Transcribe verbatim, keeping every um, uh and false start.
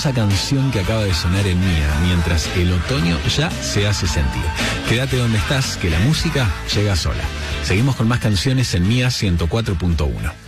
hermosa canción que acaba de sonar en Mía, mientras el otoño ya se hace sentir. Quédate donde estás, que la música llega sola. Seguimos con más canciones en Mía ciento cuatro punto uno.